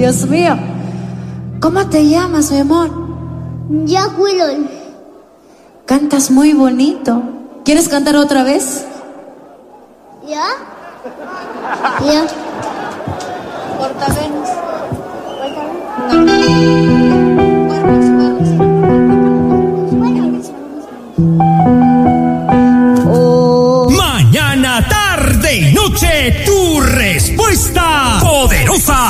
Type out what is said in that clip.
Dios mío. ¿Cómo te llamas, mi amor? Jacqueline. Cantas muy bonito. ¿Quieres cantar otra vez? ¿Ya? Ya. Portavenos. Mañana, tarde y noche, tu respuesta poderosa